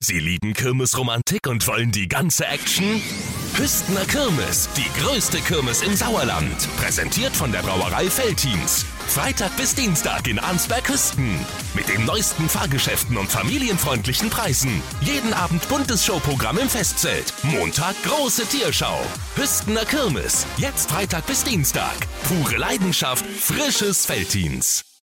Sie lieben Kirmesromantik und wollen die ganze Action? Hüstener Kirmes, die größte Kirmes im Sauerland. Präsentiert von der Brauerei Veltins. Freitag bis Dienstag in Arnsberg-Hüsten. Mit den neuesten Fahrgeschäften und familienfreundlichen Preisen. Jeden Abend buntes Showprogramm im Festzelt. Montag große Tierschau. Hüstener Kirmes. Jetzt Freitag bis Dienstag. Pure Leidenschaft, frisches Veltins.